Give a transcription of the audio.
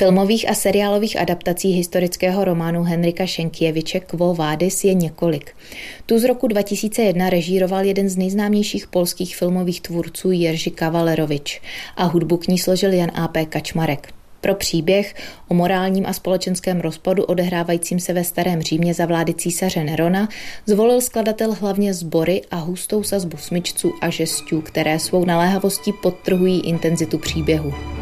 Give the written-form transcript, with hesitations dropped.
Filmových a seriálových adaptací historického románu Henryka Šenkieviče Quo Vadis je několik. Tu z roku 2001 režíroval jeden z nejznámějších polských filmových tvůrců Jerzy Kavalerovič a hudbu k ní složil Jan A.P. Kačmarek. Pro příběh o morálním a společenském rozpadu odehrávajícím se ve Starém Římě za vlády císaře Nerona zvolil skladatel hlavně sbory a hustou sazbu smyčců a žestů, které svou naléhavostí podtrhují intenzitu příběhu.